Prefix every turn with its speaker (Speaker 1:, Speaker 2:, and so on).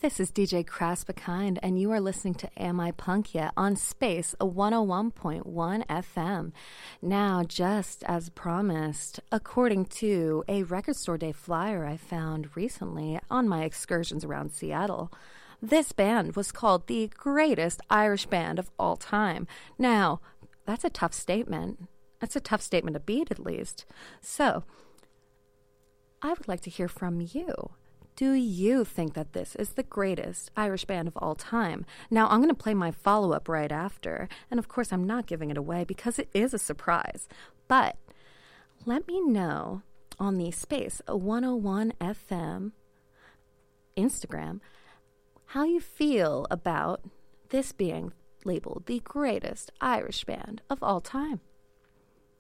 Speaker 1: This is DJ Craspakind, and you are listening to Am I Punk Yet on Space, a 101.1 FM. Now, just as promised, according to a Record Store Day flyer I found recently on my excursions around Seattle, this band was called the greatest Irish band of all time. Now, that's a tough statement. That's a tough statement to beat, at least. So, I would like to hear from you. Do you think that this is the greatest Irish band of all time? Now, I'm going to play my follow-up right after. And, of course, I'm not giving it away because it is a surprise. But let me know on the Space 101 FM Instagram how you feel about this being labeled the greatest Irish band of all time.